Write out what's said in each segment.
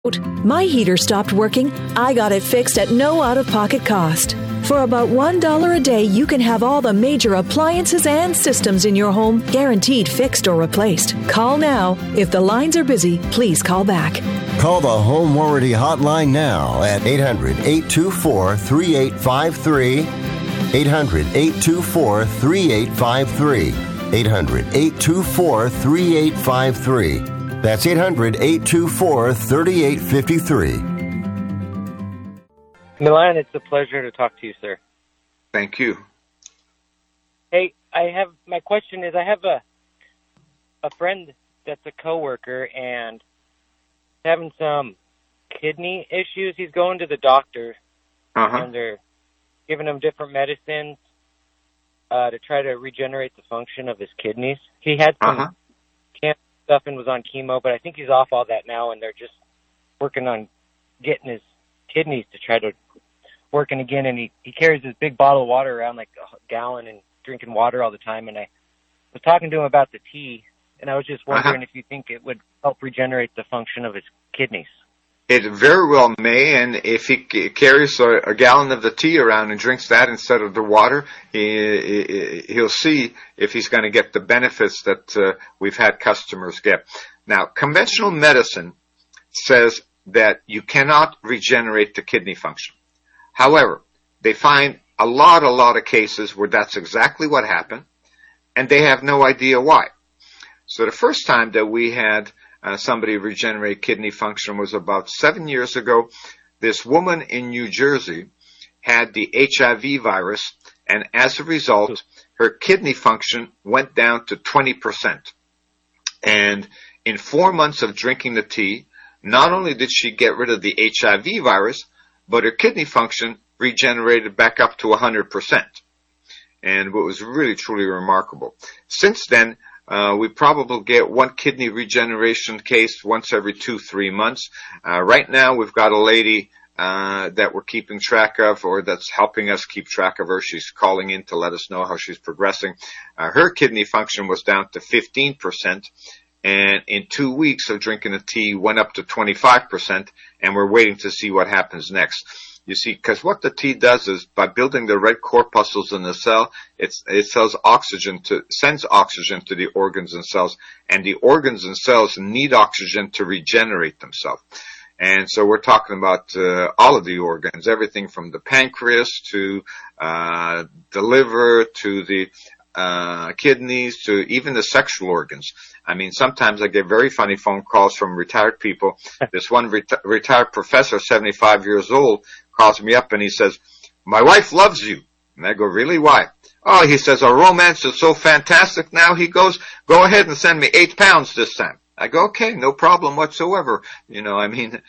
My heater stopped working. I got it fixed at no out-of-pocket cost. For about $1 a day, you can have all the major appliances and systems in your home guaranteed fixed or replaced. Call now. If the lines are busy, please call back. Call the Home Warranty Hotline now at 800-824-3853. 800-824-3853. 800-824-3853. That's 800-824-3853. Milan, it's a pleasure to talk to you, sir. Thank you. Hey, my question is, I have a friend that's a coworker and having some kidney issues. He's going to the doctor, and they're giving him different medicines to try to regenerate the function of his kidneys. He had some cancer stuff and was on chemo, but I think he's off all that now, and they're just working on getting his kidneys to try to working again. And he carries this big bottle of water around, like a gallon, and drinking water all the time. And I was talking to him about the tea, and I was just wondering if you think it would help regenerate the function of his kidneys. It very well may, and if he carries a gallon of the tea around and drinks that instead of the water, he'll see if he's going to get the benefits that we've had customers get. Now, conventional medicine says that you cannot regenerate the kidney function. However, they find a lot of cases where that's exactly what happened, and they have no idea why. So the first time that we had somebody regenerate kidney function was about 7 years ago. This woman in New Jersey had the HIV virus, and as a result, her kidney function went down to 20%. And in 4 months of drinking the tea, not only did she get rid of the HIV virus, but her kidney function regenerated back up to 100%. And what was really, truly remarkable. Since then, we probably get one kidney regeneration case once every 2-3 months. Right now, we've got a lady that we're keeping track of, or that's helping us keep track of her. She's calling in to let us know how she's progressing. Her kidney function was down to 15%, and in 2 weeks of drinking the tea went up to 25%, and we're waiting to see what happens next. You see, because what the tea does is, by building the red corpuscles in the cell, it sends oxygen to the organs and cells, and the organs and cells need oxygen to regenerate themselves. And so we're talking about all of the organs, everything from the pancreas to the liver to the kidneys to even the sexual organs. I mean, sometimes I get very funny phone calls from retired people. This one retired professor, 75 years old, calls me up and he says, "My wife loves you." And I go, "Really? Why?" "Oh," he says, "our romance is so fantastic now." He goes, "Go ahead and send me 8 pounds this time." I go, "Okay, no problem whatsoever." You know, I mean,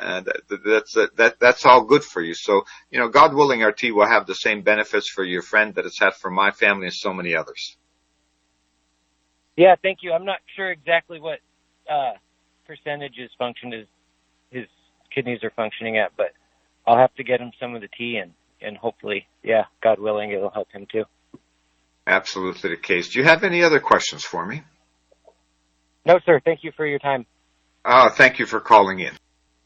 that's all good for you. So, you know, God willing, our tea will have the same benefits for your friend that it's had for my family and so many others. Yeah, thank you. I'm not sure exactly what percentage his kidneys are functioning at, but I'll have to get him some of the tea, and hopefully, yeah, God willing, it'll help him too. Absolutely the case. Do you have any other questions for me? No, sir. Thank you for your time. Thank you for calling in.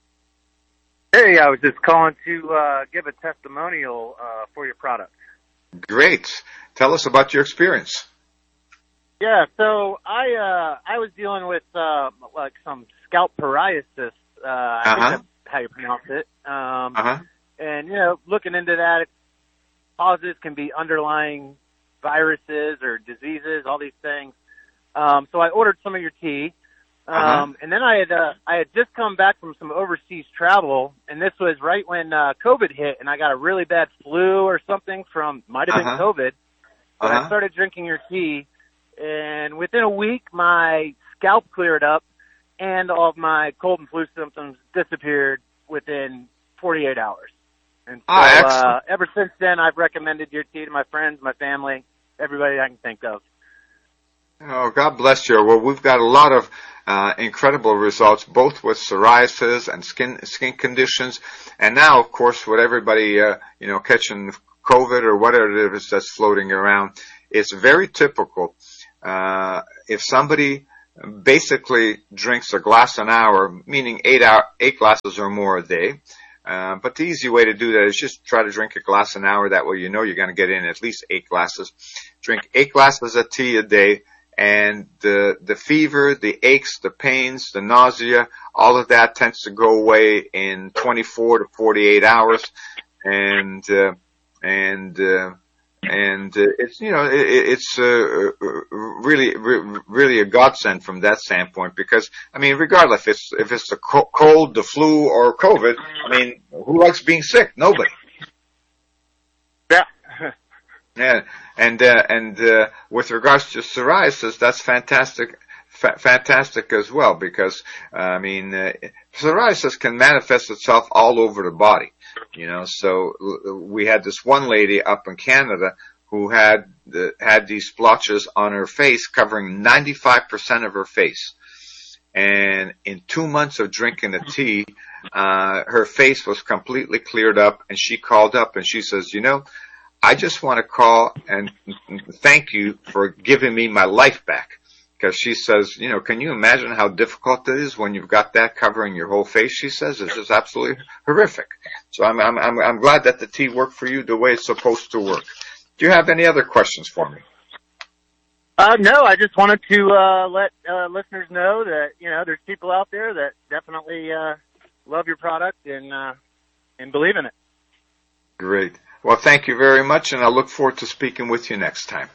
Hey, I was just calling to give a testimonial for your product. Great. Tell us about your experience. Yeah, so I was dealing with like some scalp psoriasis. I think that's how you pronounce it. And you know, looking into that, causes can be underlying viruses or diseases, all these things. So I ordered some of your tea. And then I had just come back from some overseas travel, and this was right when COVID hit, and I got a really bad flu or something might have been COVID. But I started drinking your tea, and within a week, my scalp cleared up, and all of my cold and flu symptoms disappeared within 48 hours. And so ever since then, I've recommended your tea to my friends, my family, everybody I can think of. Oh, God bless you. Well, we've got a lot of incredible results, both with psoriasis and skin conditions, and now, of course, with everybody, catching COVID or whatever it is that's floating around. It's very typical. If somebody basically drinks a glass an hour, meaning 8 glasses or more a day. But the easy way to do that is just try to drink a glass an hour. That way you know you're going to get in at least 8 glasses. Drink 8 glasses of tea a day, and the fever, the aches, the pains, the nausea, all of that tends to go away in 24 to 48 hours. And it's, you know, it's really a godsend from that standpoint, because, I mean, regardless if it's the cold, the flu, or COVID, I mean, who likes being sick? Nobody. Yeah. Yeah. And with regards to psoriasis, that's fantastic as well, because, I mean, psoriasis can manifest itself all over the body. You know, so we had this one lady up in Canada who had these splotches on her face covering 95% of her face. And in 2 months of drinking the tea, her face was completely cleared up, and she called up and she says, you know, I just want to call and thank you for giving me my life back. Because she says, you know, can you imagine how difficult it is when you've got that covering your whole face? She says it's just absolutely horrific. So I'm glad that the tea worked for you the way it's supposed to work. Do you have any other questions for me? No, I just wanted to let listeners know that, you know, there's people out there that definitely love your product and believe in it. Great. Well, thank you very much, and I look forward to speaking with you next time.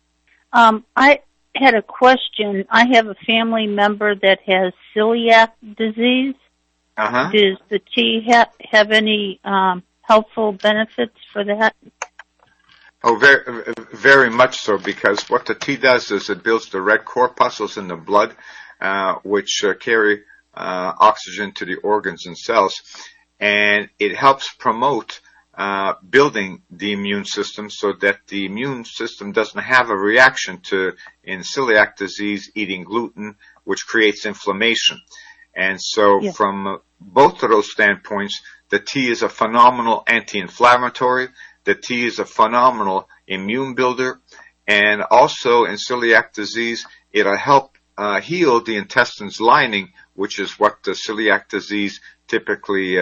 I had a question. I have a family member that has celiac disease. Uh-huh. Does the tea have any helpful benefits for that? Oh, very, very much so, because what the tea does is it builds the red corpuscles in the blood, which carry oxygen to the organs and cells, and it helps promote building the immune system so that the immune system doesn't have a reaction to, in celiac disease, eating gluten, which creates inflammation. And so from both of those standpoints, the tea is a phenomenal anti-inflammatory. The tea is a phenomenal immune builder. And also in celiac disease, it'll help heal the intestines lining, which is what the celiac disease typically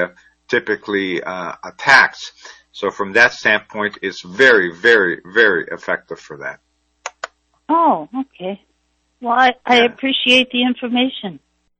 attacks. So from that standpoint, it's very, very, very effective for that. Oh, okay. Well, I appreciate the information.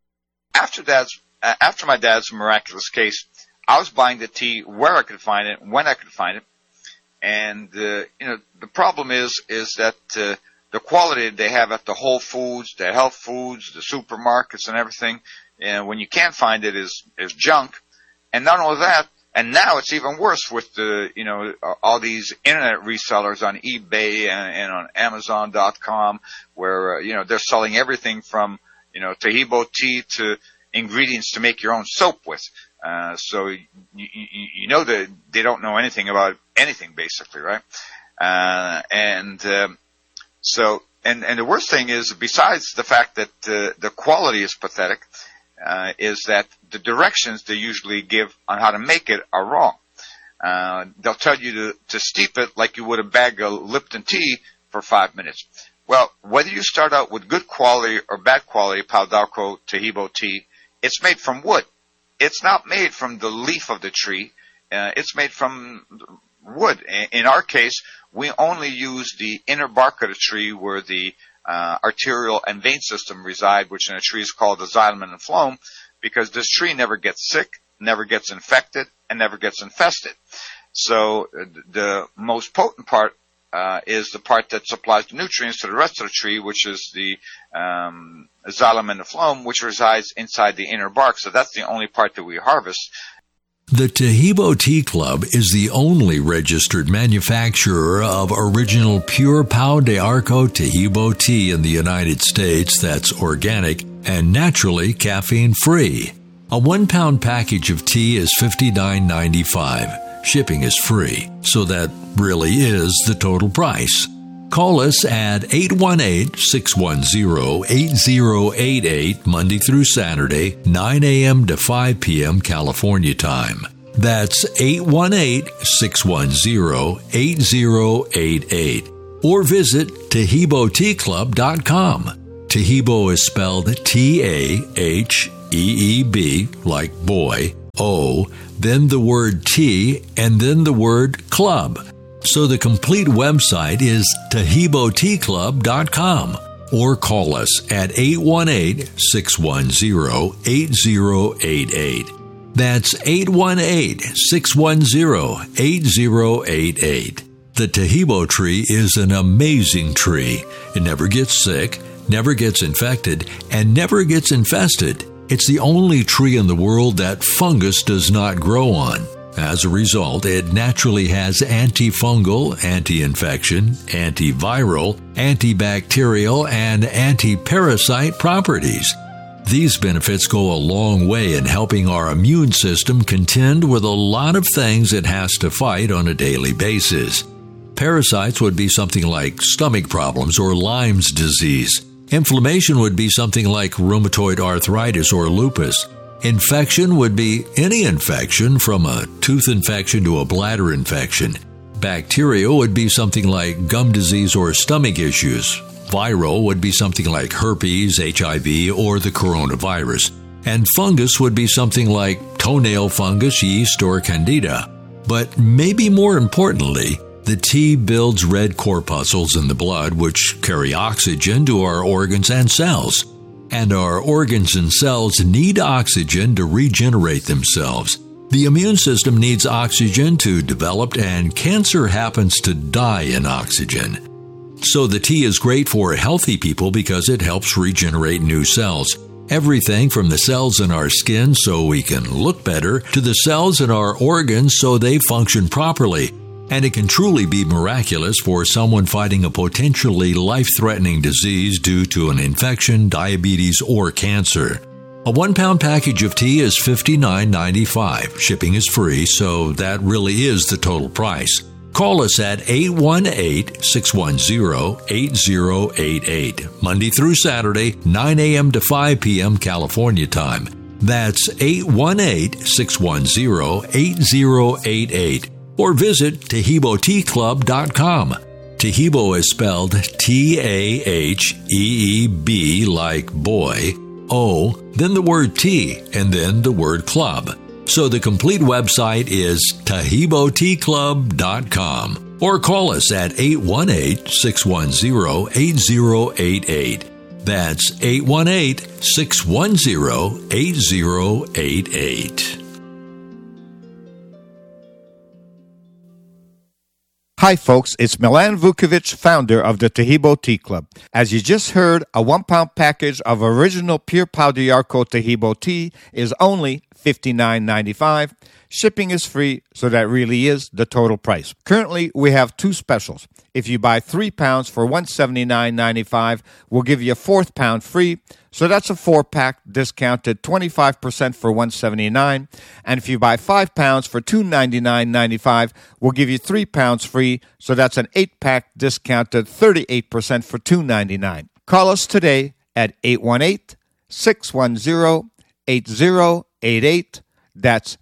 After my dad's miraculous case, I was buying the tea where I could find it, when I could find it. And, you know, the problem is that, the quality they have at the Whole Foods, the health foods, the supermarkets and everything, and when you can't find it is junk. And not only that, and now it's even worse with the, you know, all these internet resellers on eBay and on Amazon.com where, you know, they're selling everything from, you know, Tahibo tea to ingredients to make your own soap with. So you know that they don't know anything about anything basically, right? So the worst thing is, besides the fact that the quality is pathetic, is that the directions they usually give on how to make it are wrong. They'll tell you to steep it like you would a bag of Lipton tea for 5 minutes. Well, whether you start out with good quality or bad quality Pau d'Arco Tahibo tea, it's made from wood. It's not made from the leaf of the tree. It's made from wood. In our case, we only use the inner bark of the tree where the arterial and vein system reside, which in a tree is called the xylem and the phloem, because this tree never gets sick, never gets infected, and never gets infested. So the most potent part is the part that supplies the nutrients to the rest of the tree, which is the xylem and the phloem, which resides inside the inner bark. So that's the only part that we harvest. The Tahibo Tea Club is the only registered manufacturer of original pure Pau d'Arco Tahibo tea in the United States that's organic and naturally caffeine-free. A 1-pound package of tea is $59.95. Shipping is free, so that really is the total price. Call us at 818-610-8088 Monday through Saturday, 9 a.m. to 5 p.m. California time. That's 818-610-8088. Or visit TahiboTeaClub.com. Taheebo is spelled T-A-H-E-E-B, like boy, O, then the word T, and then the word club. So the complete website is TaheeboTeaClub.com, or call us at 818-610-8088. That's 818-610-8088. The Taheebo tree is an amazing tree. It never gets sick, never gets infected, and never gets infested. It's the only tree in the world that fungus does not grow on. As a result, it naturally has antifungal, anti-infection, antiviral, antibacterial, and anti-parasite properties. These benefits go a long way in helping our immune system contend with a lot of things it has to fight on a daily basis. Parasites would be something like stomach problems or Lyme's disease. Inflammation would be something like rheumatoid arthritis or lupus. Infection would be any infection from a tooth infection to a bladder infection. Bacteria would be something like gum disease or stomach issues. Viral would be something like herpes, HIV, or the coronavirus. And fungus would be something like toenail fungus, yeast, or candida. But maybe more importantly, the tea builds red corpuscles in the blood which carry oxygen to our organs and cells. And our organs and cells need oxygen to regenerate themselves. The immune system needs oxygen to develop, and cancer happens to die in oxygen. So the tea is great for healthy people because it helps regenerate new cells. Everything from the cells in our skin so we can look better to the cells in our organs so they function properly. And it can truly be miraculous for someone fighting a potentially life-threatening disease due to an infection, diabetes, or cancer. A 1-pound package of tea is $59.95. Shipping is free, so that really is the total price. Call us at 818-610-8088, Monday through Saturday, 9 a.m. to 5 p.m. California time. That's 818-610-8088. Or visit TaheeboTeaClub.com. Taheebo is spelled T-A-H-E-E-B, like boy, O, then the word tea, and then the word club. So the complete website is TaheeboTeaClub.com. Or call us at 818-610-8088. That's 818-610-8088. Hi folks, it's Milan Vukovic, founder of the Taheebo Tea Club. As you just heard, a 1-pound package of original Pure Pau d'Arco Taheebo tea is only $59.95. Shipping is free, so that really is the total price. Currently, we have 2 specials. If you buy 3 pounds for $179.95, we'll give you a 4th pound free. So that's a 4-pack discounted 25% for $179. And if you buy 5 pounds for $299.95, we'll give you 3 pounds free. So that's an 8-pack discounted 38% for $299. Call us today at 818-610-8088. That's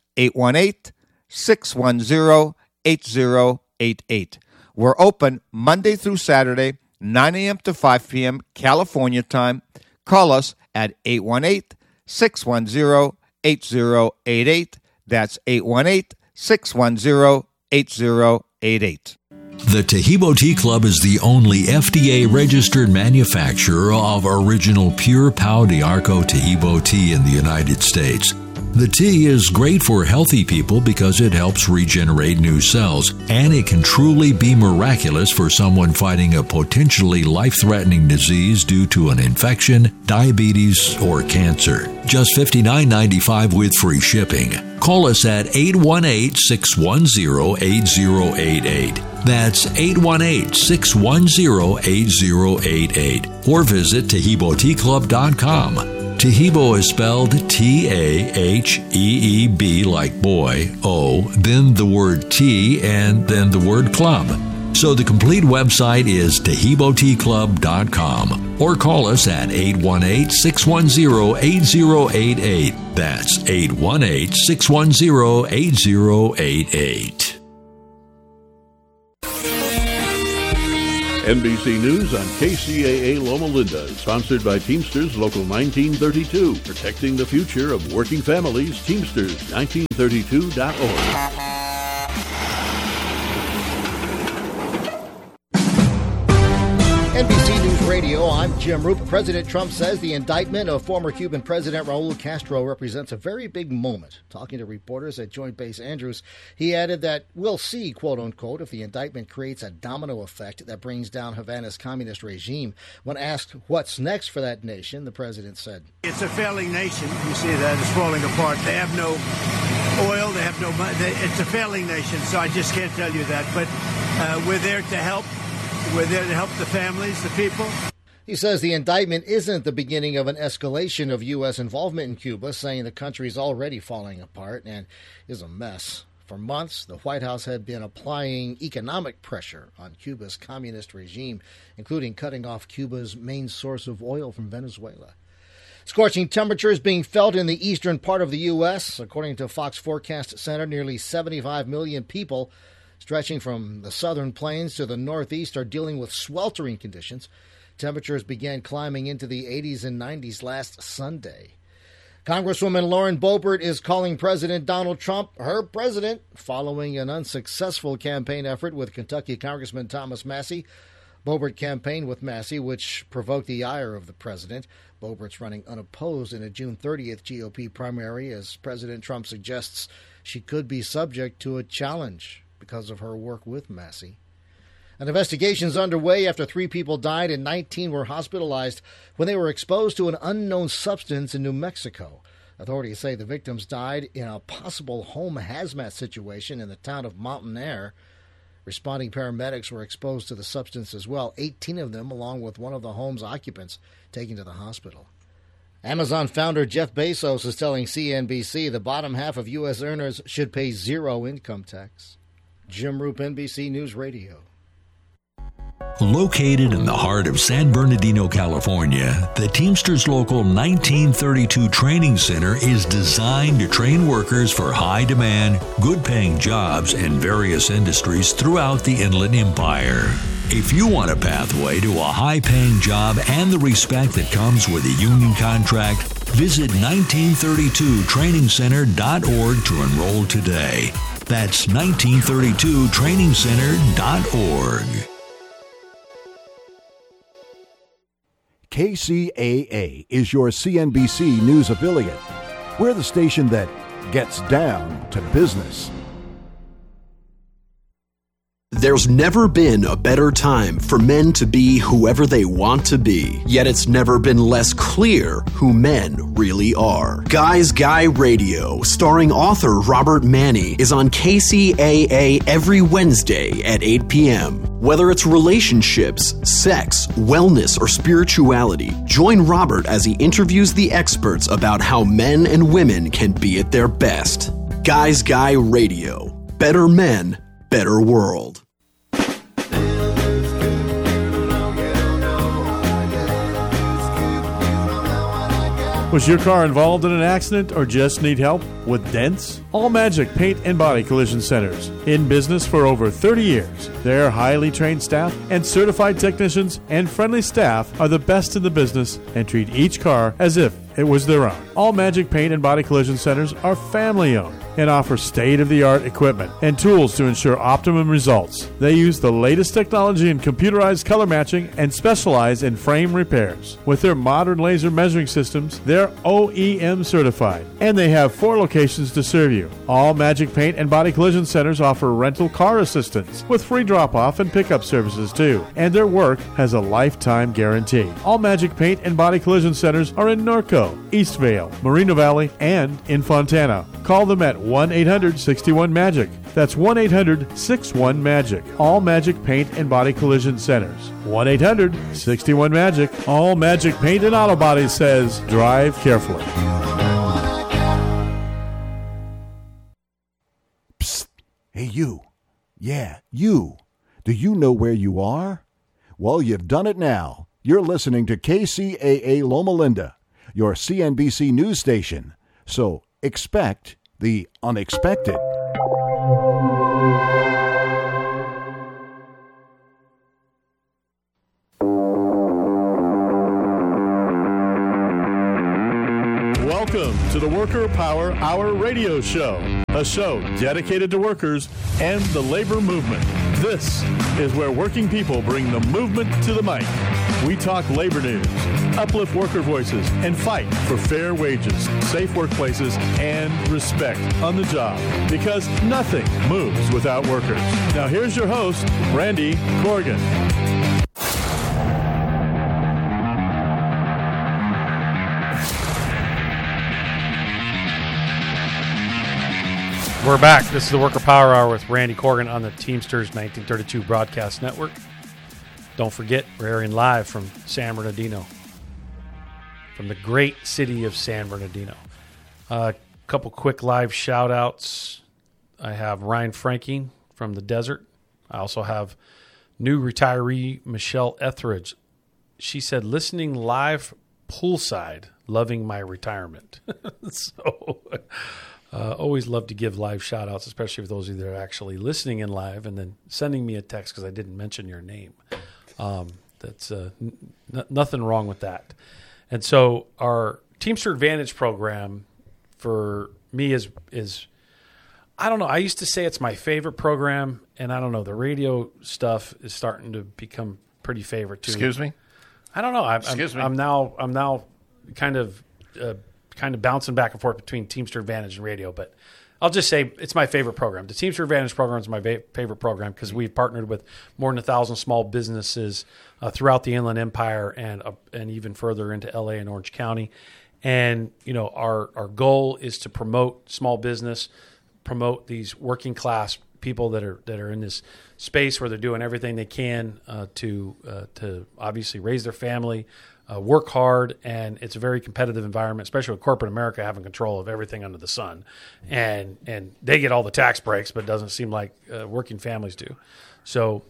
818-610-8088. We're open Monday through Saturday, 9 a.m. to 5 p.m. California time. Call us at 818-610-8088. That's 818-610-8088. The Taheebo Tea Club is the only FDA-registered manufacturer of original Pure Pau d'Arco Taheebo tea in the United States. The tea is great for healthy people because it helps regenerate new cells, and it can truly be miraculous for someone fighting a potentially life-threatening disease due to an infection, diabetes, or cancer. Just $59.95 with free shipping. Call us at 818-610-8088. That's 818-610-8088. Or visit TaheeboTeaClub.com. Taheebo is spelled T-A-H-E-E-B, like boy, O, then the word tea, and then the word club. So the complete website is TaheeboTeaClub.com. Or call us at 818-610-8088. That's 818-610-8088. NBC News on KCAA Loma Linda, sponsored by Teamsters Local 1932, protecting the future of working families. Teamsters1932.org. NBC News Radio, I'm Jim Roop. President Trump says the indictment of former Cuban President Raul Castro represents a very big moment. Talking to reporters at Joint Base Andrews, he added that we'll see, quote unquote, if the indictment creates a domino effect that brings down Havana's communist regime. When asked what's next for that nation, the president said, "It's a failing nation. You see that it's falling apart. They have no oil. They have no money. It's a failing nation, so I just can't tell you that. But we're there to help. We're there to help the families, the people." He says the indictment isn't the beginning of an escalation of U.S. involvement in Cuba, saying the country is already falling apart and is a mess. For months, the White House had been applying economic pressure on Cuba's communist regime, including cutting off Cuba's main source of oil from Venezuela. Scorching temperatures being felt in the eastern part of the U.S. According to Fox Forecast Center, nearly 75 million people stretching from the southern plains to the northeast are dealing with sweltering conditions. Temperatures began climbing into the 80s and 90s last Sunday. Congresswoman Lauren Boebert is calling President Donald Trump her president following an unsuccessful campaign effort with Kentucky Congressman Thomas Massie. Boebert campaigned with Massie, which provoked the ire of the president. Boebert's running unopposed in a June 30th GOP primary as President Trump suggests she could be subject to a challenge because of her work with Massie. An investigation is underway after 3 people died and 19 were hospitalized when they were exposed to an unknown substance in New Mexico. Authorities say the victims died in a possible home hazmat situation in the town of Mountain Air. Responding paramedics were exposed to the substance as well, 18 of them, along with one of the home's occupants, taken to the hospital. Amazon founder Jeff Bezos is telling CNBC the bottom half of U.S. earners should pay 0 income tax. Jim Roop, NBC News Radio. Located in the heart of San Bernardino, California, the Teamsters Local 1932 Training Center is designed to train workers for high-demand, good-paying jobs in various industries throughout the Inland Empire. If you want a pathway to a high-paying job and the respect that comes with a union contract, visit 1932trainingcenter.org to enroll today. That's 1932trainingcenter.org. KCAA is your CNBC News affiliate. We're the station that gets down to business. There's never been a better time for men to be whoever they want to be, yet it's never been less clear who men really are. Guys Guy Radio, starring author Robert Manni, is on KCAA every Wednesday at 8 p.m. Whether it's relationships, sex, wellness, or spirituality, join Robert as he interviews the experts about how men and women can be at their best. Guys Guy Radio. Better men, better world. Was your car involved in an accident or just need help with dents? All Magic Paint and Body Collision Centers. In business for over 30 years. Their highly trained staff and certified technicians and friendly staff are the best in the business and treat each car as if it was their own. All Magic Paint and Body Collision Centers are family-owned and offer state-of-the-art equipment and tools to ensure optimum results. They use the latest technology in computerized color matching and specialize in frame repairs. With their modern laser measuring systems, they're OEM certified, and they have 4 locations to serve you. All Magic Paint and Body Collision Centers offer rental car assistance with free drop-off and pickup services too, and their work has a lifetime guarantee. All Magic Paint and Body Collision Centers are in Norco, Eastvale, Moreno Valley, and in Fontana. Call them at 1-800-61-MAGIC. That's 1-800-61-MAGIC. All Magic Paint and Body Collision Centers. 1-800-61-MAGIC. All Magic Paint and Auto Body says, drive carefully. Psst. Hey, you. Yeah, you. Do you know where you are? Well, you've done it now. You're listening to KCAA Loma Linda, your CNBC news station. So expect the unexpected. Worker Power Hour radio show, a show dedicated to workers and the labor movement. This is where working people bring the movement to the mic. We talk labor news, uplift worker voices, and fight for fair wages, safe workplaces, and respect on the job. Because nothing moves without workers. Now here's your host, Randy Corrigan. We're back. This is the Worker Power Hour with Randy Corrigan on the Teamsters 1932 Broadcast Network. Don't forget, we're airing live from San Bernardino, from the great city of San Bernardino. A couple quick live shout-outs. I have Ryan Franking from the desert. I also have new retiree Michelle Etheridge. She said, listening live poolside, loving my retirement. So... always love to give live shout-outs, especially for those of you that are actually listening in live and then sending me a text because I didn't mention your name. That's nothing wrong with that. And so our Teamster Advantage program for me is I don't know. I used to say it's my favorite program, and I don't know. The radio stuff is starting to become pretty favorite too. Excuse me? I don't know. I'm now kind of bouncing back and forth between Teamster Advantage and radio, but I'll just say it's my favorite program. The Teamster Advantage program is my favorite program because we've partnered with more than 1,000 small businesses throughout the Inland Empire and even further into LA and Orange County. And our goal is to promote small business, promote these working class people that are in this space where they're doing everything they can to obviously raise their family. Work hard, and it's a very competitive environment, especially with corporate America having control of everything under the sun. And they get all the tax breaks, but it doesn't seem like working families do. So,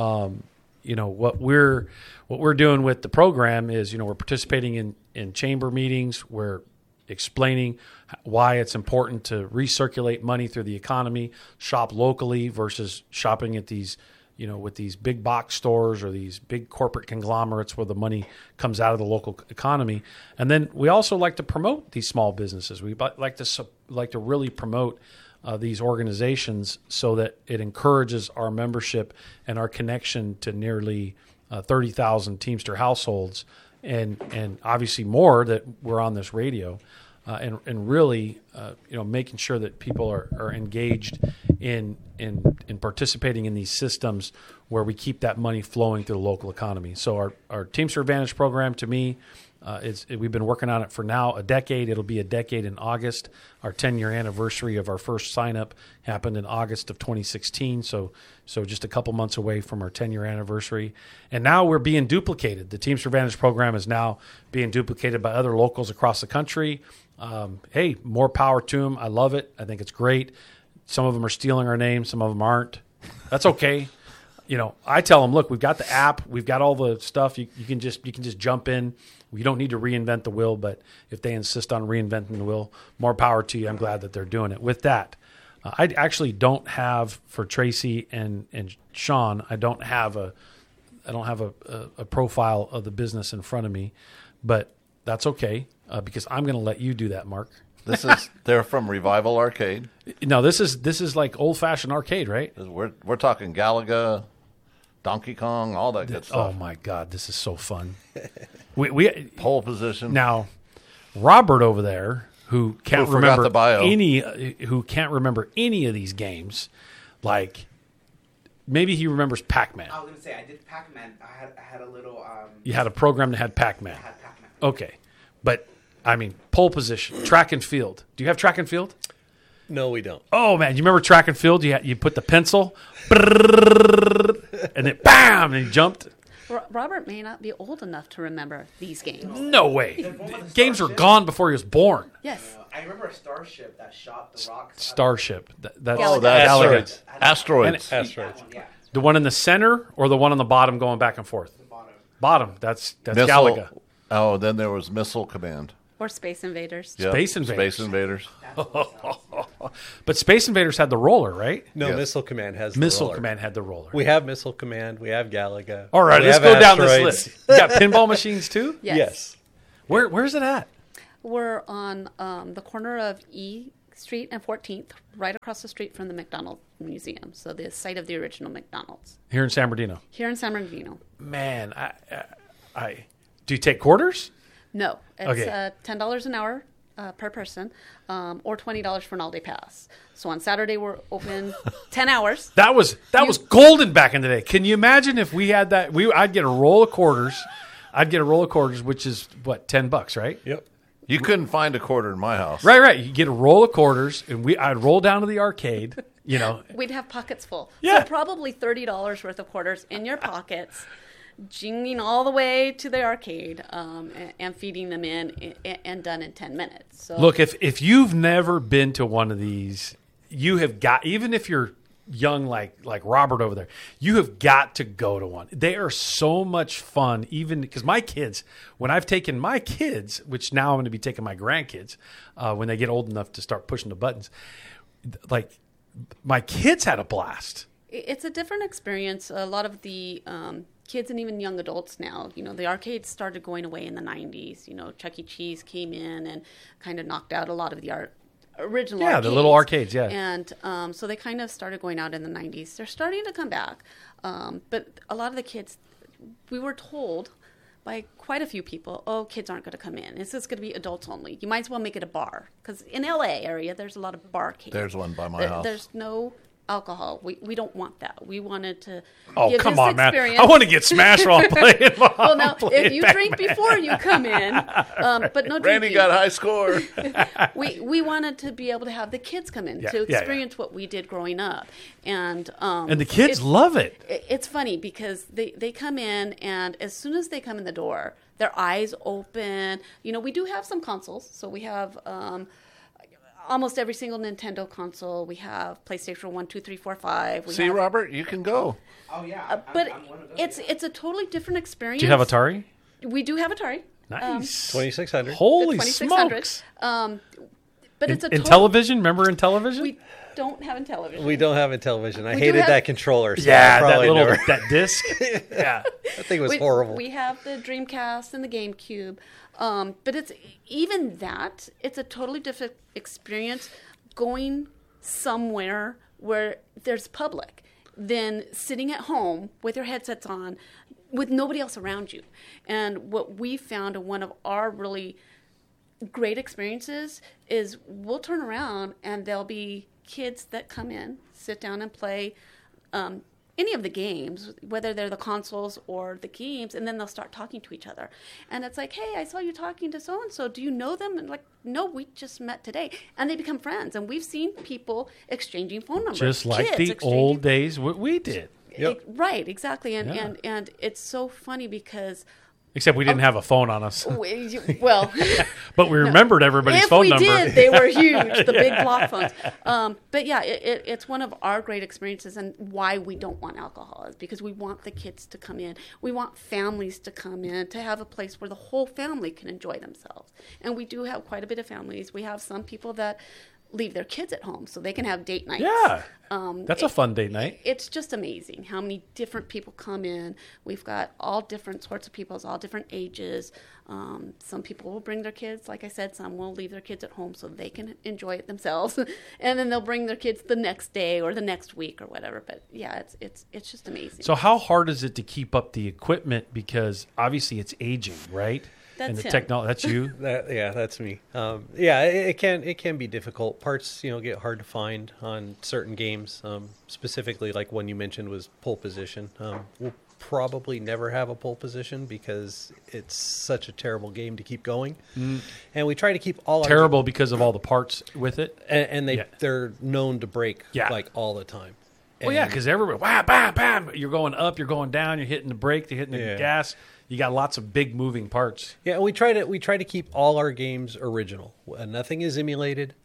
what we're doing with the program is, we're participating in chamber meetings. We're explaining why it's important to recirculate money through the economy, shop locally versus shopping at these with these big box stores or these big corporate conglomerates where the money comes out of the local economy. And then we also like to promote these small businesses. We like to really promote these organizations so that it encourages our membership and our connection to nearly 30,000 Teamster households and obviously more that we're on this radio. And really, making sure that people are engaged in participating in these systems where we keep that money flowing through the local economy. So our Teamster Advantage program, to me, we've been working on it for now a decade. It'll be a decade in August. Our 10-year anniversary of our first sign-up happened in August of 2016, so just a couple months away from our 10-year anniversary. And now we're being duplicated. The Teamster Advantage program is now being duplicated by other locals across the country. Hey, more power to them. I love it. I think it's great. Some of them are stealing our name. Some of them aren't. That's okay. I tell them, look, we've got the app. We've got all the stuff. You can just jump in. We don't need to reinvent the wheel, but if they insist on reinventing the wheel, more power to you. I'm glad that they're doing it. With that, I actually don't have, for Tracy and Sean, I don't have a profile of the business in front of me, but that's okay because I'm going to let you do that, Mark. They're from Revival Arcade. No, this is like old fashioned arcade, right? We're talking Galaga, Donkey Kong, all that good stuff. Oh my God, this is so fun. we pole position. Now, Robert over there, who can't remember any of these games, like maybe he remembers Pac-Man. I was going to say I did Pac-Man. I had a little. You had a program that had Pac-Man. I had Pac-Man. Okay, but I mean pole position, track and field. Do you have track and field? No, we don't. Oh man, you remember track and field? You put the pencil, and then bam, and you jumped. Robert may not be old enough to remember these games. No way. Games were gone before he was born. Yes. I remember a starship that shot the rocks. Starship. That's Asteroids. Asteroids. The one in the center or the one on the bottom going back and forth? The bottom. Bottom. That's Galaga. Oh, then there was Missile Command. Or Space Invaders. Yep. Space Invaders. Space Invaders. But Space Invaders had the roller, right? No, Yes. Missile Command has the Missile roller. Command had the roller. We have Missile Command. We have Galaga. All right, we let's have go down Asteroids. this list. You got pinball machines too? Yes. Where's it at? We're on the corner of E Street and 14th, right across the street from the McDonald's Museum. So the site of the original McDonald's. Here in San Bernardino. Here in San Bernardino. Man, I do you take quarters? No, it's $10 an hour per person, or $20 for an all-day pass. So on Saturday we're open 10 hours. That was golden back in the day. Can you imagine if we had that? I'd get a roll of quarters. Which is what, $10, right? Yep. You couldn't find a quarter in my house. Right. You get a roll of quarters, and I'd roll down to the arcade. We'd have pockets full. Yeah. So probably $30 worth of quarters in your pockets, jingling all the way to the arcade, and feeding them in, and done in 10 minutes. So look, if you've never been to one of these, you have got, even if you're young like Robert over there, you have got to go to one. They are so much fun, even because my kids, when I've taken my kids, which now I'm going to be taking my grandkids when they get old enough to start pushing the buttons, like my kids had a blast. It's a different experience. A lot of the kids and even young adults now, the arcades started going away in the 90s. Chuck E. Cheese came in and kind of knocked out a lot of the original arcades. The little arcades, yeah. And so they kind of started going out in the 90s. They're starting to come back. But a lot of the kids, we were told by quite a few people, kids aren't going to come in. It's just going to be adults only. You might as well make it a bar. Because in L.A. area, there's a lot of barcades. There's one by my house. There's no alcohol. We don't want that. We wanted to give come this on, experience. Man. I want to get smashed while I'm playing. Well, now, if you drink before you come in, but no drinking. Randy got a high score. we wanted to be able to have the kids come in to experience what we did growing up. And the kids love it. It's funny because they come in, and as soon as they come in the door, their eyes open. We do have some consoles. So we have almost every single Nintendo console. We have PlayStation 1, 2, 3, 4, 5. See, Robert, you can go. Oh, yeah. But it's a totally different experience. Do you have Atari? We do have Atari. Nice. 2600. Holy smokes. But it's a in television? Remember in television? We don't have in television. We don't have in television. I hated that controller. So that disc. Yeah. That thing was horrible. We have the Dreamcast and the GameCube. But it's a totally different experience going somewhere where there's public than sitting at home with your headsets on with nobody else around you. And what we found in one of our really great experiences is we'll turn around and there'll be kids that come in, sit down and play any of the games, whether they're the consoles or the games, and then they'll start talking to each other. And it's like, hey, I saw you talking to so-and-so. Do you know them? And like, no, we just met today. And they become friends. And we've seen people exchanging phone numbers. Just like the old days, what we did. Yep. Right, exactly. And it's so funny because... Except we didn't have a phone on us. Well, but we remembered everybody's phone number. If we did, they were huge, the big block phones. But yeah, it's one of our great experiences, and why we don't want alcohol is because we want the kids to come in. We want families to come in, to have a place where the whole family can enjoy themselves. And we do have quite a bit of families. We have some people that leave their kids at home so they can have date nights. Yeah, that's a fun date night. It's just amazing how many different people come in. We've got all different sorts of people, all different ages. Some people will bring their kids, like I said. Some will leave their kids at home so they can enjoy it themselves, and then they'll bring their kids the next day or the next week or whatever. But yeah, it's just amazing. So how hard is it to keep up the equipment, because obviously it's aging, right? That's and the him. technology. That's you. That's me. It can be difficult. Parts get hard to find on certain games. Specifically, like one you mentioned was pole position. We'll probably never have a pole position because it's such a terrible game to keep going. And we try to keep all terrible because of all the parts with it, and they're known to break like all the time. Well, yeah, because everybody, wow, bam, bam, you're going up, you're going down, you're hitting the brake, you're hitting the gas. You got lots of big moving parts. Yeah, and we try to keep all our games original. Nothing is emulated.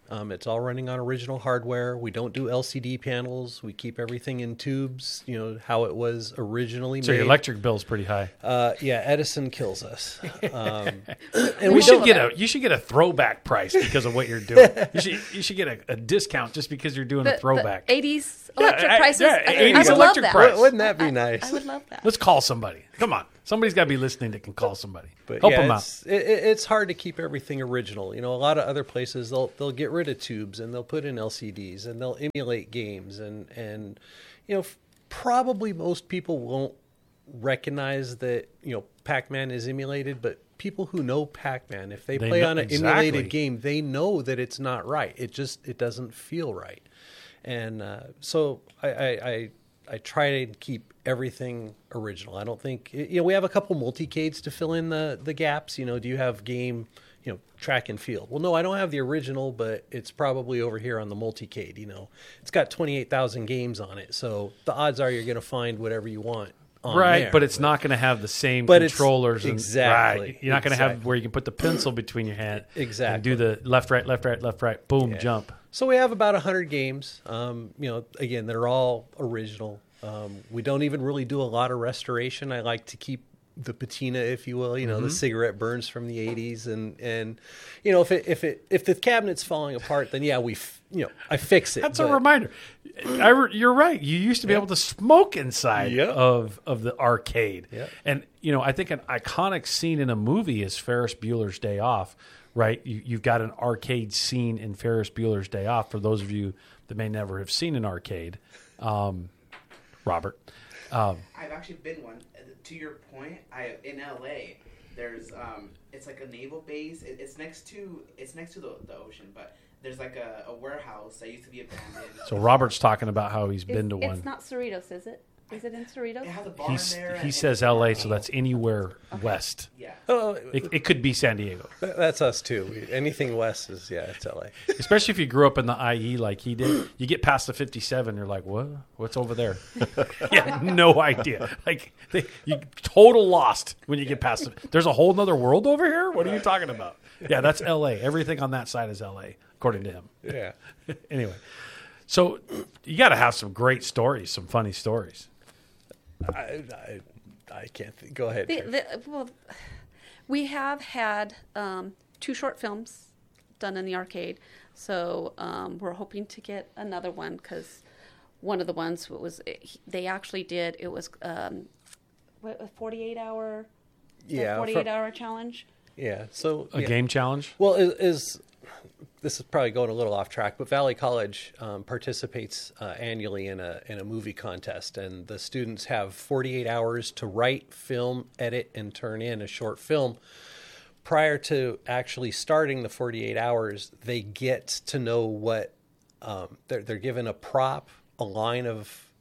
It's all running on original hardware. We don't do LCD panels. We keep everything in tubes, how it was originally made. So your electric bill's pretty high. Yeah, Edison kills us. And you should get a throwback price because of what you're doing. You should get a discount just because you're doing a throwback. The 80s electric prices. I would love that. Wouldn't that be nice? I would love that. Let's call somebody. Come on. Somebody's got to be listening that can call somebody. But Help them out. It's hard to keep everything original. A lot of other places they'll get rid of tubes and they'll put in LCDs and they'll emulate games and probably most people won't recognize that Pac-Man is emulated, but people who know Pac-Man, if they play on an emulated game, they know that it's not right. It doesn't feel right, and so I try to keep everything original. I don't think we have a couple multicades to fill in the gaps. Do you have game track and field? Well, no, I don't have the original, but it's probably over here on the multicade. It's got 28,000 games on it, so the odds are you're going to find whatever you want. Right, but it's not going to have the same controllers. Exactly. Right. You're not going to have where you can put the pencil between your hand. Exactly. And do the left, right, boom, jump. So we have about 100 games. Again, they're all original. We don't even really do a lot of restoration. I like to keep the patina, if you will, the cigarette burns from the 80s, and if the cabinet's falling apart, then I fix it. That's a reminder. You're right. You used to be able to smoke inside of the arcade, and I think an iconic scene in a movie is Ferris Bueller's Day Off. Right, you've got an arcade scene in Ferris Bueller's Day Off. For those of you that may never have seen an arcade, Robert, I've actually been one. To your point, in LA, there's it's like a naval base. It's next to the ocean, but there's like a warehouse that used to be abandoned. So Robert's talking about how he's been to one. It's not Cerritos, is it? Is it in Cerritos? It has a bar in there. He says LA, so that's anywhere west. Yeah. It could be San Diego. That's us too. Anything west is it's LA. Especially if you grew up in the IE like he did. You get past the 57, you're like, what? What's over there? Yeah, no idea. Like you total lost when you get past it. There's a whole nother world over here? What are you talking about? Yeah, that's LA. Everything on that side is LA, according to him. Yeah. Anyway. So you got to have some great stories, some funny stories. I can't think. Go ahead. We have had 2 short films done in the arcade, so we're hoping to get another one because one of the ones they actually did it was a 48-hour 48-hour challenge. Yeah. So a game challenge. Well, this is probably going a little off track, but Valley College participates annually in a movie contest, and the students have 48 hours to write, film, edit, and turn in a short film. Prior to actually starting the 48 hours, they get to know what they're given a prop, a line of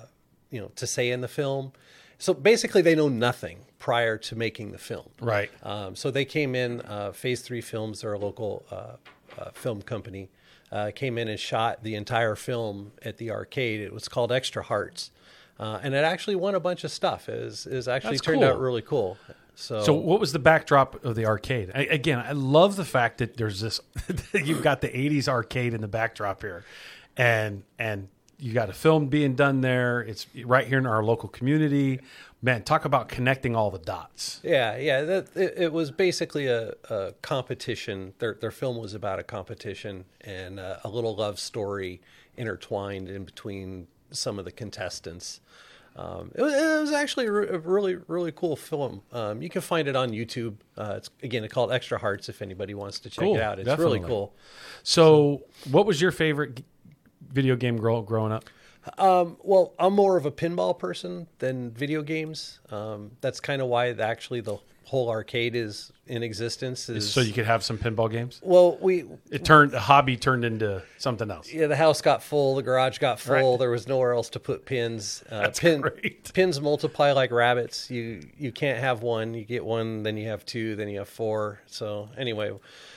to say in the film. So basically, they know nothing prior to making the film. Right. So they came in. Phase 3 Films, they're a local film company, came in and shot the entire film at the arcade. It was called Extra Hearts, and it actually won a bunch of stuff. It actually turned out really cool. So what was the backdrop of the arcade? I love the fact that there's this. You've got the '80s arcade in the backdrop here, and you got a film being done there. It's right here in our local community. Man, talk about connecting all the dots. Yeah. It was basically a competition. Their film was about a competition and a little love story intertwined in between some of the contestants. It was actually a really, really cool film. You can find it on YouTube. It's called Extra Hearts if anybody wants to check it out. It's definitely. Really cool. So what was your favorite video game growing up? Well, I'm more of a pinball person than video games. That's kind of why actually the whole arcade is in existence. So you could have some pinball games? Well, the hobby turned into something else. Yeah, the house got full, the garage got full. Right. There was nowhere else to put pins. That's great. Pins multiply like rabbits. You can't have one. You get one, then you have 2, then you have 4. So anyway.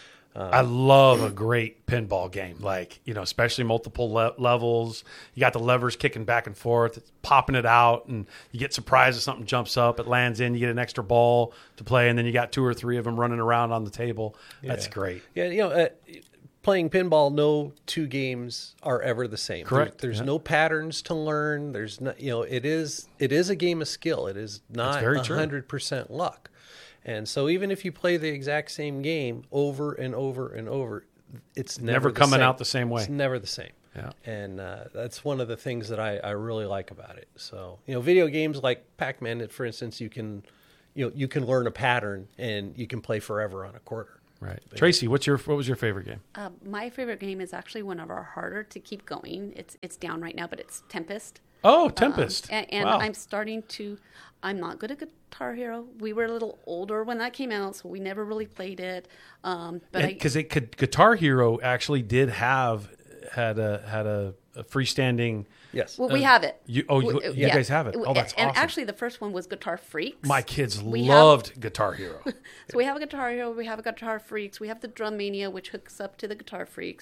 I love a great pinball game, especially multiple levels. You got the levers kicking back and forth, it's popping it out, and you get surprised if something jumps up, it lands in, you get an extra ball to play, and then you got 2 or 3 of them running around on the table. That's great. Yeah, playing pinball, no two games are ever the same. Correct. There's no patterns to learn. There's no, it is a game of skill. It is not 100% luck. And so even if you play the exact same game over and over and over, it's never coming out the same way. It's never the same. Yeah. And that's one of the things that I really like about it. So, video games like Pac-Man, for instance, you can learn a pattern and you can play forever on a quarter. Right. Tracy, what was your favorite game? My favorite game is actually one of our harder to keep going. It's down right now, but it's Tempest. Oh, Tempest. And wow. I'm not good at Guitar Hero. We were a little older when that came out, so we never really played it. Because Guitar Hero actually had a freestanding. Yes. Well, we have it. You guys have it. Oh, that's and awesome. actually, the first one was Guitar Freaks. My kids loved Guitar Hero. So we have a Guitar Hero. We have a Guitar Freaks. We have the Drum Mania, which hooks up to the Guitar Freaks.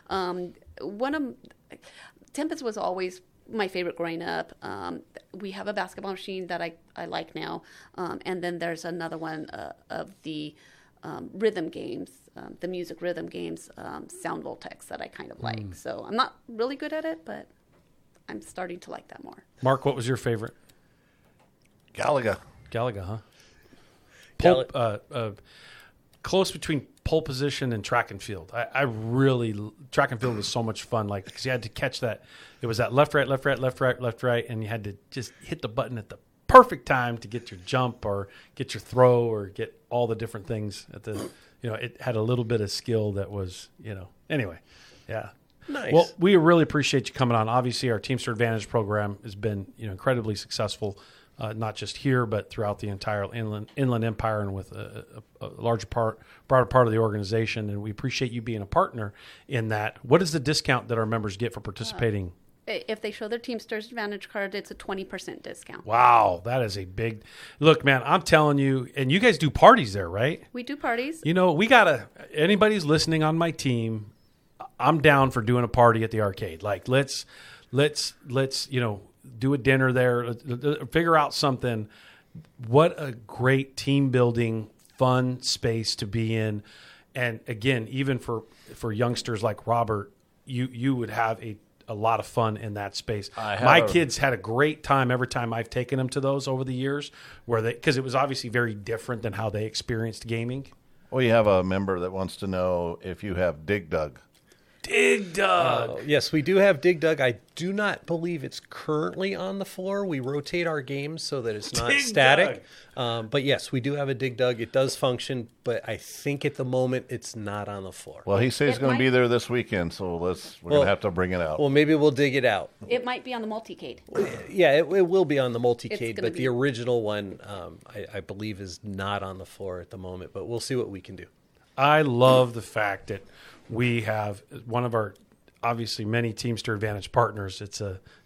Tempest was always my favorite growing up. We have a basketball machine that I like now, and then there's another one of the rhythm games, the music rhythm games, Sound Voltex that I kind of like. So I'm not really good at it, but I'm starting to like that more. Mark, what was your favorite? Galaga, huh? Close between pole position and track and field. Track and field was so much fun, because you had to catch that. It was that left, right, left, right, left, right, left, right, and you had to just hit the button at the perfect time to get your jump or get your throw or get all the different things at the. It had a little bit of skill that was, Anyway, yeah. Nice. Well, we really appreciate you coming on. Obviously, our Teamster Advantage program has been, incredibly successful, not just here, but throughout the entire Inland Empire and with a broader part of the organization. And we appreciate you being a partner in that. What is the discount that our members get for participating? If they show their Teamsters Advantage card, it's a 20% discount. Wow, that is a big look, man. I'm telling you, and you guys do parties there, right? We do parties. We anybody's listening on my team, I'm down for doing a party at the arcade. Let's do a dinner there, figure out something. What a great team building, fun space to be in. And again, even for youngsters like Robert, you would have a lot of fun in that space. My kids had a great time every time I've taken them to those over the years, because it was obviously very different than how they experienced gaming. Well, you have a member that wants to know if you have Dig Dug. Dig Dug. Yes, we do have Dig Dug. I do not believe it's currently on the floor. We rotate our games so that it's not static. But yes, we do have a Dig Dug. It does function, but I think at the moment it's not on the floor. Well, he says he's going to be there this weekend, so we're going to have to bring it out. Well, maybe we'll dig it out. It might be on the multicade. Yeah, it will be on the multicade, but the original one, I believe, is not on the floor at the moment. But we'll see what we can do. I love the fact that we have one of our obviously many Teamster Advantage partners. It's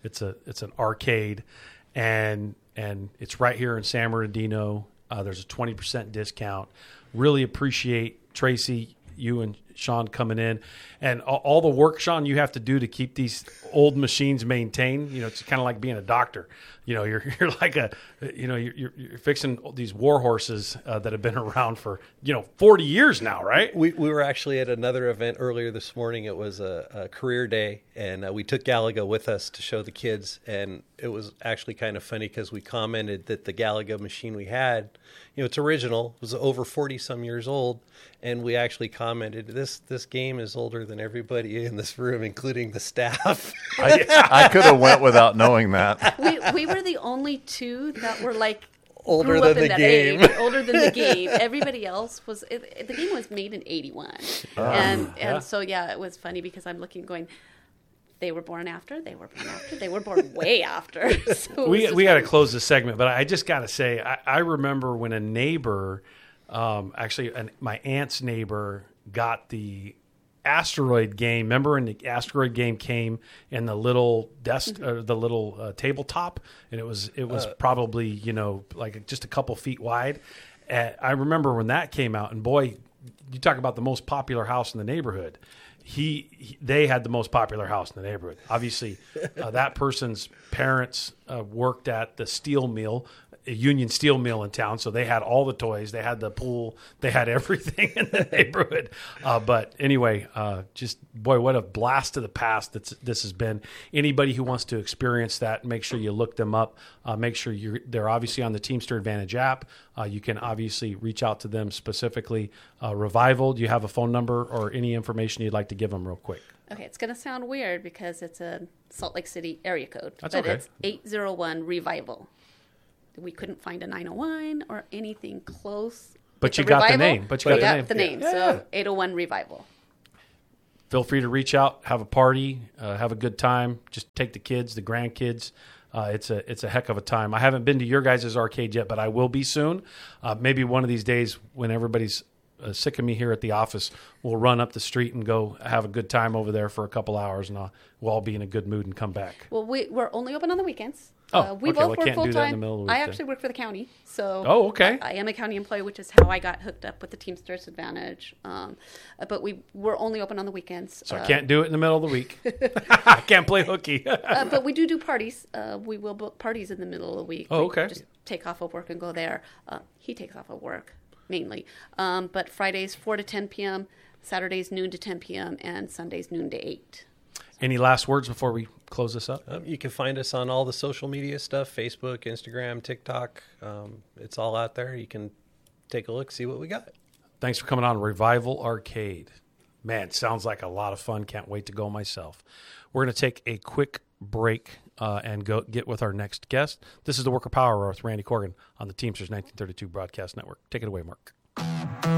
an arcade, and it's right here in San Bernardino. There's a 20% discount. Really appreciate Tracy, you and Sean coming in, and all the work, Sean, you have to do to keep these old machines maintained. It's kind of like being a doctor. You're like you're fixing these war horses that have been around for 40 years now, right? We were actually at another event earlier this morning. It was a career day, and we took Galaga with us to show the kids, and it was actually kind of funny because we commented that the Galaga machine we had, it's original, it was over 40 some years old, and we actually commented this game is older than everybody in this room, including the staff. I could have went without knowing that. We were the only two that were older than the game. Older than the game. Everybody else was. The game was made in '81, and so it was funny because I'm looking, going, they were born after. They were born after. They were born way after. So we got to close this segment, but I just got to say, I remember when a neighbor, my aunt's neighbor, got the Asteroid game. Remember when the Asteroid game came in the little desk, the little tabletop, and it was probably just a couple feet wide. I remember when that came out, and boy, you talk about the most popular house in the neighborhood. they had the most popular house in the neighborhood. Obviously, that person's parents worked at the steel mill, a Union Steel Mill in town, so they had all the toys, they had the pool, they had everything in the neighborhood. But anyway, just boy, what a blast to the past this has been. Anybody who wants to experience that, make sure you look them up. Make sure they're obviously on the Teamster Advantage app. You can obviously reach out to them specifically. Revival, do you have a phone number or any information you'd like to give them real quick? Okay, it's going to sound weird because it's a Salt Lake City area code. That's but okay. It's 801 Revival. We couldn't find a 901 or anything close. But you got the name. Yeah. So 801 Revival. Feel free to reach out, have a party, have a good time. Just take the kids, the grandkids. It's a heck of a time. I haven't been to your guys' arcade yet, but I will be soon. Maybe one of these days when everybody's sick of me here at the office, we'll run up the street and go have a good time over there for a couple hours, and we'll all be in a good mood and come back. Well, we're only open on the weekends. okay. We both work full time. I actually work for the county, so okay. I am a county employee, which is how I got hooked up with the Teamsters Advantage. But we're only open on the weekends. So I can't do it in the middle of the week. I can't play hooky. But we do parties. We will book parties in the middle of the week. Oh, okay. We just take off of work and go there. He takes off of work mainly, but Fridays 4 to 10 p.m., Saturdays noon to 10 p.m., and Sundays noon to 8. Any last words before we close this up? You can find us on all the social media stuff, Facebook, Instagram, TikTok. It's all out there. You can take a look, see what we got. Thanks for coming on Revival Arcade. Man, sounds like a lot of fun. Can't wait to go myself. We're going to take a quick break and go get with our next guest. This is the Worker Power Hour with Randy Corgan on the Teamsters 1932 Broadcast Network. Take it away, Mark.